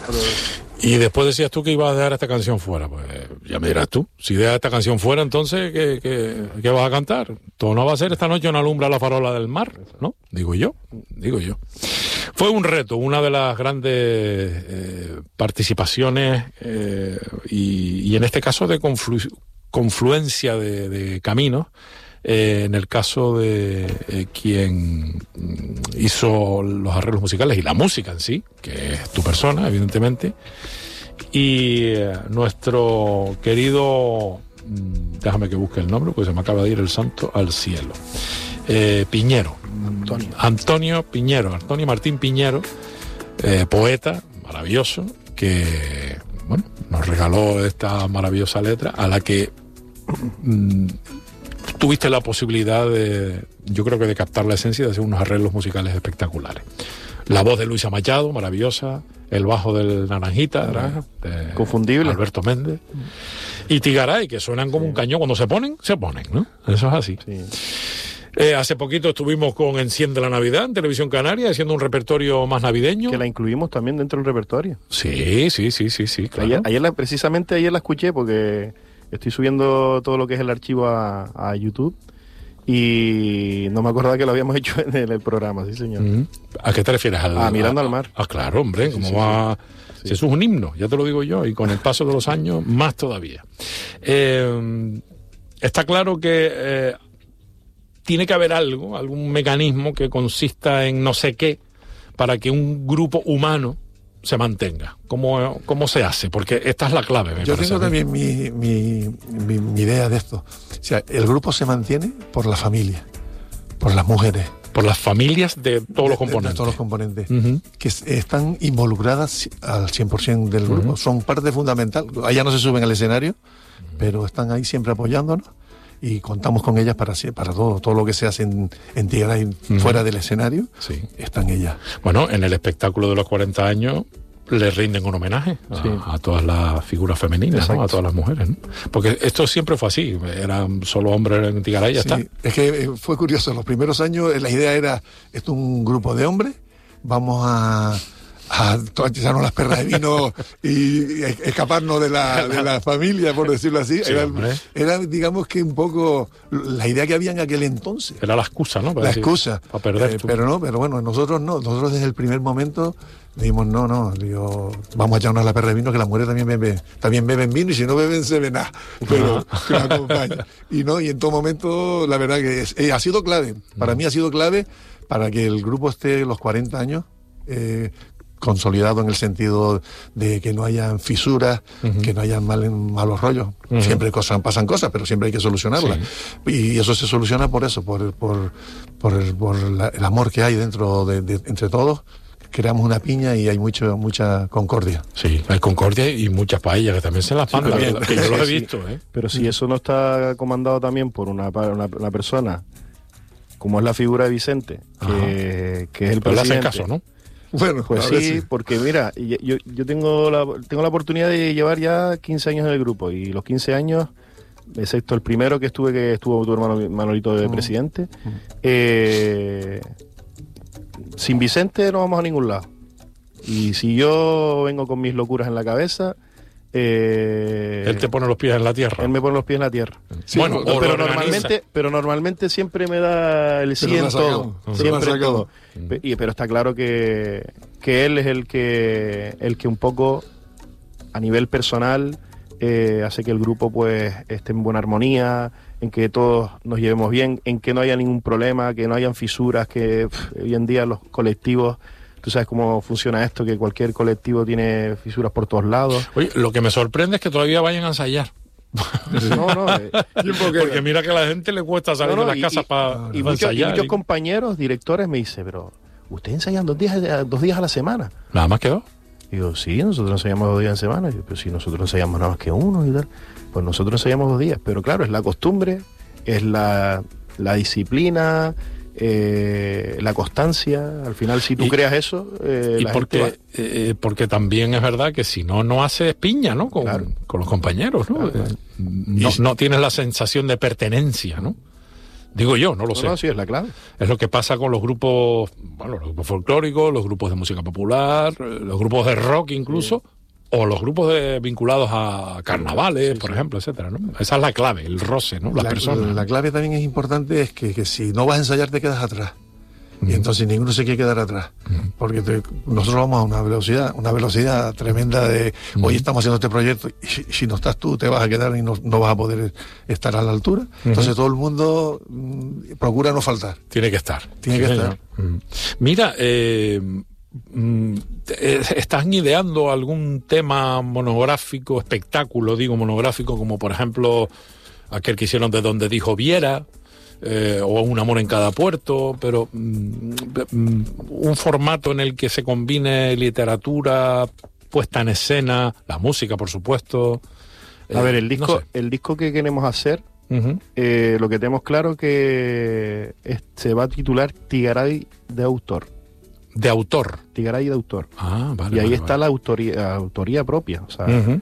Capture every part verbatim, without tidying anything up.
Y después decías tú que ibas a dejar esta canción fuera. Pues ya me dirás tú. Si dejas esta canción fuera, entonces, ¿qué, qué, qué vas a cantar? Todo no va a ser esta noche una alumbra la farola del mar, ¿no? Digo yo, digo yo. Fue un reto, una de las grandes eh, participaciones eh, y, y en este caso de conflu- confluencia de, de caminos. Eh, en el caso de eh, quien hizo los arreglos musicales y la música en sí, que es tu persona, evidentemente, y eh, nuestro querido, déjame que busque el nombre, porque se me acaba de ir el santo al cielo, eh, Piñero, Antonio. Antonio Piñero, Antonio Martín Piñero, eh, poeta maravilloso, que bueno, nos regaló esta maravillosa letra, a la que mm, tuviste la posibilidad de, yo creo que de captar la esencia y de hacer unos arreglos musicales espectaculares. La voz de Luisa Machado, maravillosa, el bajo del Naranjita, Naranja, de confundible, Alberto Méndez, y Tigaray, que suenan como sí. un cañón, cuando se ponen, se ponen, ¿no? Eso es así. Sí. Eh, hace poquito estuvimos con Enciende la Navidad en Televisión Canaria, haciendo un repertorio más navideño. Que la incluimos también dentro del repertorio. Sí, sí, sí, sí, sí, claro. Ayer, ayer la, precisamente ayer la escuché porque estoy subiendo todo lo que es el archivo a, a YouTube y no me acordaba que lo habíamos hecho en el, el programa, sí señor. Mm. ¿A qué te refieres? Al, ah, Mirando a, al mar. Ah, claro, hombre, sí, como sí, va... Sí. Si eso es un himno, ya te lo digo yo, y con el paso de los años, más todavía. Eh, está claro que eh, tiene que haber algo, algún mecanismo que consista en no sé qué, para que un grupo humano se mantenga. ¿Cómo, cómo se hace? Porque esta es la clave, me Yo parece. tengo también mi, mi, mi, mi idea de esto. O sea, el grupo se mantiene por la familia, por las mujeres. Por las familias de todos de, los componentes. De, de todos los componentes. Uh-huh. Que están involucradas al cien por ciento del grupo. Uh-huh. Son parte fundamental. Allá no se suben al escenario, uh-huh. pero están ahí siempre apoyándonos. Y contamos con ellas para, para todo, todo lo que se hace en, en Tigaray uh-huh. fuera del escenario, sí. están ellas. Bueno, en el espectáculo de los cuarenta años le rinden un homenaje a, sí. a todas las figuras femeninas, ¿no? A todas las mujeres, ¿no? Porque esto siempre fue así, eran solo hombres en Tigaray y ya sí, está. Es que fue curioso, los primeros años la idea era, esto es un grupo de hombres, vamos a... a echarnos las perras de vino y escaparnos de la, de la familia, por decirlo así. Sí, era, era, digamos que un poco la idea que había en aquel entonces. Era la excusa, ¿no? Para la decir, excusa. Para perder eh, pero no, pero bueno, nosotros no. Nosotros desde el primer momento dijimos, no, no, digo, vamos a echarnos la perra de vino, que las mujeres también beben, también beben vino y si no beben se ven nada, pero que nos acompaña. Y no, y en todo momento, la verdad que es, eh, ha sido clave. Para mí ha sido clave para que el grupo esté los cuarenta años, eh, consolidado en el sentido de que no hayan fisuras, uh-huh. que no hayan mal, malos rollos. Uh-huh. Siempre cosas, pasan cosas, pero siempre hay que solucionarlas. Sí. Y eso se soluciona por eso, por, por, por, el, por la, el amor que hay dentro de, de entre todos. Creamos una piña y hay mucho, mucha concordia. Sí, hay concordia y muchas paellas que también se las mandan, sí, que yo los he visto. ¿eh? Pero si eso no está comandado también por una, una, una persona, como es la figura de Vicente, que, que es el pero presidente. le hacen caso, ¿no? Bueno, pues sí, sí, porque mira, yo, yo tengo la tengo la oportunidad de llevar ya quince años en el grupo y los quince años, excepto el primero que estuve, que estuvo tu hermano Manolito de presidente, uh-huh. eh, sin Vicente no vamos a ningún lado. Y si yo vengo con mis locuras en la cabeza... Eh, él te pone los pies en la tierra. Él me pone los pies en la tierra. Sí, bueno, pero, pero normalmente, pero normalmente siempre me da el sí en todo. Siempre en todo. Mm. Y, pero está claro que, que él es el que el que un poco a nivel personal eh, hace que el grupo pues esté en buena armonía, en que todos nos llevemos bien, en que no haya ningún problema, que no hayan fisuras, que pff, hoy en día los colectivos... Tú sabes cómo funciona esto, que cualquier colectivo tiene fisuras por todos lados. Oye, lo que me sorprende es que todavía vayan a ensayar. No, no. Eh, porque, porque mira que a la gente le cuesta salir no, no, de las casas para y, pa muchos, ensayar. Y muchos y... compañeros, directores me dicen, pero ¿usted ensayan dos días, dos días a la semana? ¿Nada más que dos? Digo, sí, nosotros ensayamos dos días en semana. Yo, pero si nosotros ensayamos nada más que uno y tal. Pues nosotros ensayamos dos días. Pero claro, es la costumbre, es la, la disciplina... Eh, la constancia, al final si tú y, creas eso eh, y la porque, gente va... eh, porque también es verdad que si no, no haces piña, ¿no? Con, claro. con los compañeros, ¿no? Claro, claro. Eh, no, no tienes la sensación de pertenencia, ¿no? Digo yo, no lo no, sé. No, sí, es la clave. Es lo que pasa con los grupos, bueno, los grupos folclóricos, los grupos de música popular, los grupos de rock incluso, sí. o los grupos de, vinculados a carnavales, sí, por sí. ejemplo, etcétera, ¿no? Esa es la clave, el roce, ¿no? Las la, personas. La clave también es importante, es que, que si no vas a ensayar te quedas atrás. Y entonces ninguno se quiere quedar atrás, porque te, nosotros vamos a una velocidad, una velocidad tremenda de, hoy estamos haciendo este proyecto, y si, si no estás tú te vas a quedar y no, no vas a poder estar a la altura. Entonces todo el mundo mm, procura no faltar. Tiene que estar. Tiene sí, que estar. Mm. Mira, eh, mm, ¿están ideando algún tema monográfico, espectáculo, digo monográfico, como por ejemplo aquel que hicieron de Donde dijo Viera? Eh, o Un amor en cada puerto, pero mm, mm, un formato en el que se combine literatura, puesta en escena, la música, por supuesto. Eh, a ver, el disco, no sé. el disco que queremos hacer, uh-huh. eh, lo que tenemos claro que es, se va a titular Tigaray de autor. De autor. Tigaray de autor. Ah, vale. Y ahí vale, está vale. la autoría, la autoría propia, o sea. Uh-huh.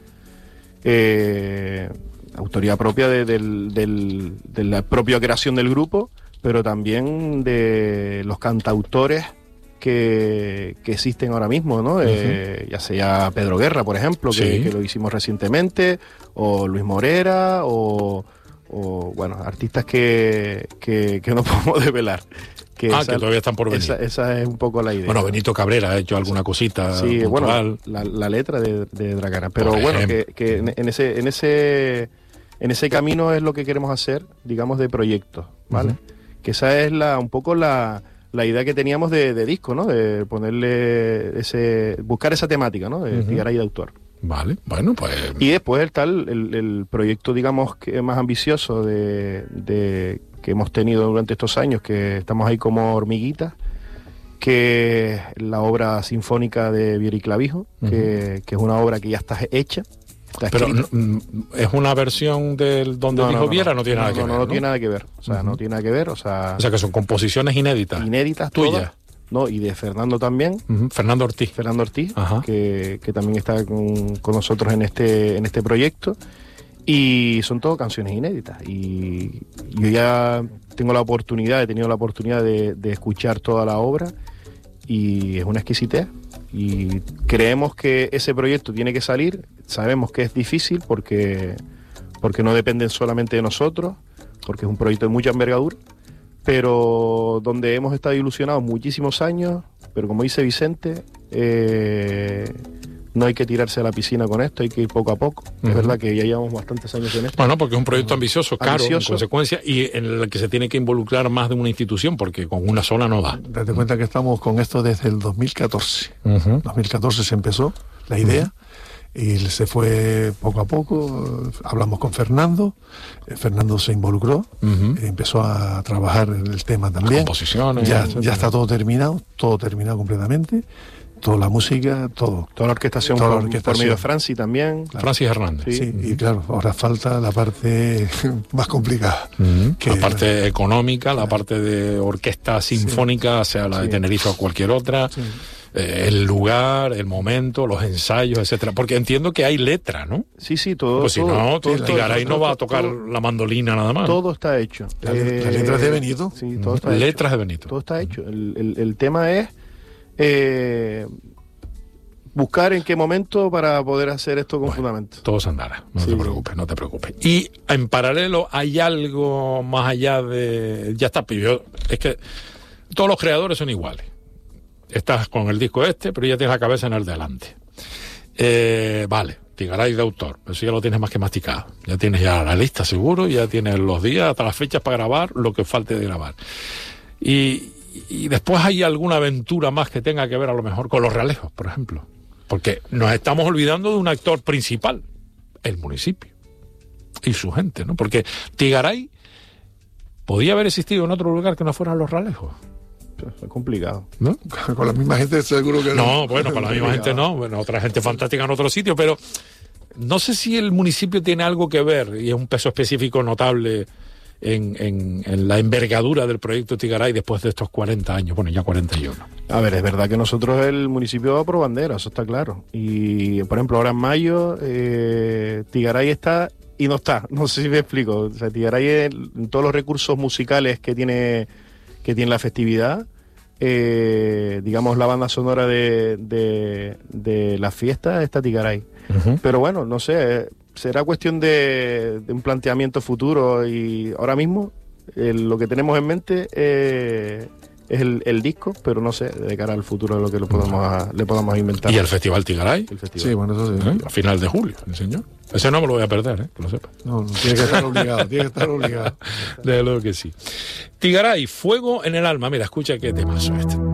eh, autoría propia de, del, del, de la propia creación del grupo, pero también de los cantautores que, que existen ahora mismo, ¿no? Uh-huh. Eh, ya sea Pedro Guerra, por ejemplo, que, sí. que lo hicimos recientemente, o Luis Morera, o, o bueno, artistas que, que, que no podemos develar. Que ah, esa, que todavía están por venir. Esa, esa es un poco la idea. Bueno, Benito Cabrera ha hecho alguna cosita sí, puntual. Bueno, la, la letra de, de Dragana. Pero por bueno, que, que en, en ese... En ese En ese camino es lo que queremos hacer, digamos, de proyectos, ¿vale? Uh-huh. Que esa es la un poco la, la idea que teníamos de, de disco, ¿no? De ponerle ese... buscar esa temática, ¿no? De uh-huh. Tigaray de autor. Vale, bueno, pues... Y después está el, el, el proyecto, digamos, que más ambicioso de, de que hemos tenido durante estos años, que estamos ahí como hormiguitas, que es la obra sinfónica de Viera y Clavijo, uh-huh. que, que es una obra que ya está hecha. Pero no, es una versión del Donde no, dijo no, no, Viera, no tiene no, nada que no, ver. No, no, no tiene nada que ver. O sea, uh-huh. no tiene nada que ver. O sea, o sea, que son composiciones inéditas. Inéditas, tuyas. Todas, ¿no? Y de Fernando también. Uh-huh. Fernando Ortiz. Fernando Ortiz, que, que también está con, con nosotros en este, en este proyecto. Y son todo canciones inéditas. Y yo ya tengo la oportunidad, he tenido la oportunidad de, de escuchar toda la obra. Y es una exquisitez. Y creemos que ese proyecto tiene que salir. Sabemos que es difícil porque, porque no dependen solamente de nosotros, porque es un proyecto de mucha envergadura, pero donde hemos estado ilusionados muchísimos años, pero como dice Vicente, eh, no hay que tirarse a la piscina con esto, hay que ir poco a poco. Uh-huh. Es verdad que ya llevamos bastantes años en esto. Bueno, porque es un proyecto ambicioso, caro, ambicioso. en consecuencia, y en el que se tiene que involucrar más de una institución, porque con una sola no da. Date cuenta que estamos con esto desde el dos mil catorce. Uh-huh. dos mil catorce se empezó la idea. Uh-huh. Y se fue poco a poco, hablamos con Fernando, eh, Fernando se involucró, uh-huh. eh, empezó a trabajar en el tema también. Composiciones. Ya, ya está todo terminado, todo terminado completamente, toda la música, todo. Toda la orquestación, toda por, la orquestación. por medio de Francis también. Claro. Francis Hernández. Sí, sí uh-huh. y claro, ahora falta la parte más complicada. Uh-huh. Que la parte la... económica, la parte de orquesta sinfónica, sí. sea la de sí. Tenerife o cualquier otra. Sí. El lugar, el momento, los ensayos, etcétera. Porque entiendo que hay letra, ¿no? Sí, sí, todo. Pues si todo, no, todo, Tigaray no va a tocar todo, la mandolina nada más. Todo está hecho. La, eh, las letras de Benito. Sí, todo está letras hecho. de Benito. Todo está hecho. El, el, el tema es eh, buscar en qué momento para poder hacer esto con bueno, fundamento. Todo se andará, no sí. te preocupes, no te preocupes. Y en paralelo hay algo más allá de... Ya está, yo, es que todos los creadores son iguales. Estás con el disco este, pero ya tienes la cabeza en el delante. Eh, vale, Tigaray de autor, eso ya lo tienes más que masticado. Ya tienes ya la lista seguro, ya tienes los días, hasta las fechas para grabar, lo que falte de grabar. Y, y después hay alguna aventura más que tenga que ver a lo mejor con los realejos, por ejemplo. Porque nos estamos olvidando de un actor principal, el municipio y su gente, ¿no? Porque Tigaray podía haber existido en otro lugar que no fueran los realejos. Es complicado. ¿No? Con la misma gente seguro que no. No, bueno, con la misma gente no. Bueno, otra gente fantástica en otro sitio, pero no sé si el municipio tiene algo que ver y es un peso específico notable en, en, en la envergadura del proyecto Tigaray después de estos cuarenta años, bueno, ya cuarenta y uno. A ver, es verdad que nosotros el municipio va por bandera, eso está claro. Y, por ejemplo, ahora en mayo, eh, Tigaray está y no está, no sé si me explico. O sea, Tigaray, en todos los recursos musicales que tiene, que tiene la festividad, eh, digamos la banda sonora de, de, de la fiesta está Tigaray. Uh-huh. Pero bueno, no sé, será cuestión de, de un planteamiento futuro, y ahora mismo eh, lo que tenemos en mente eh, es el, el disco, pero no sé, de cara al futuro, lo que lo podamos a, le podamos inventar. ¿Y el Festival Tigaray? El festival. Sí, bueno, eso sí. ¿Eh? A final de julio, el señor. Ese no me lo voy a perder, ¿eh? Que lo sepa. No, no, tiene que estar obligado, tiene que estar obligado. Desde luego que sí. Tigaray, Fuego en el alma. Mira, escucha qué temazo este.